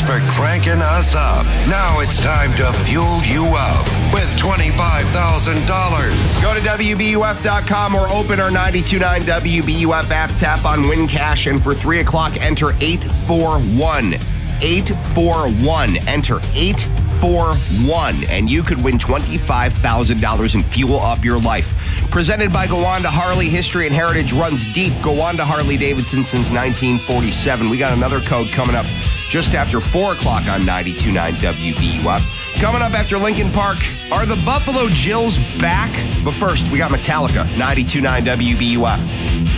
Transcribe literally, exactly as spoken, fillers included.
for cranking us up. Now it's time to fuel you up with twenty-five thousand dollars. Go to W B U F dot com or open our ninety-two point nine W B U F app, tap on Win Cash, and for three o'clock, enter eight four one. eight four one. Enter eight four one, and you could win twenty-five thousand dollars and fuel up your life. Presented by Gowanda Harley. History and heritage runs deep. Gowanda Harley Davidson since nineteen forty-seven. We got another code coming up just after four o'clock on ninety-two point nine W B U F. Coming up after Lincoln Park, are the Buffalo Jills back? But first, we got Metallica, ninety-two point nine W B U F.